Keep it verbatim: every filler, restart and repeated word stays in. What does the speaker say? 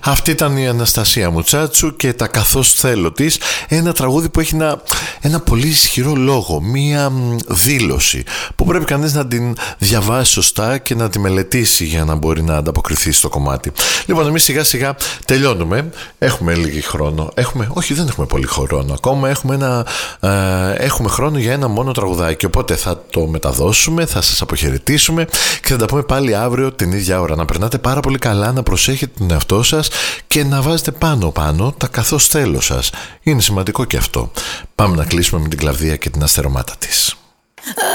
Αυτή ήταν η Αναστασία Μουτσάτσου και τα καθώς θέλω της. Ένα τραγούδι που έχει ένα, ένα πολύ ισχυρό λόγο, μία δήλωση που πρέπει κανείς να την διαβάσει σωστά και να τη μελετήσει για να μπορεί να ανταποκριθεί στο κομμάτι. Λοιπόν, εμείς σιγά σιγά τελειώνουμε. Έχουμε λίγη χρόνο. Έχουμε, όχι, δεν έχουμε πολύ χρόνο ακόμα. Έχουμε, ένα, ε, έχουμε χρόνο για ένα μόνο τραγουδάκι. Οπότε θα το μεταδώσουμε, θα σας αποχαιρετήσουμε και θα τα πούμε πάλι αύριο την ίδια ώρα. Να περνάτε πάρα πολύ καλά, να προσέχετε τον εαυτό σας και να βάζετε πάνω-πάνω τα καθώς θέλω σας. Είναι σημαντικό και αυτό. Πάμε να κλείσουμε με την Κλαβδία και την αστερομάτα της.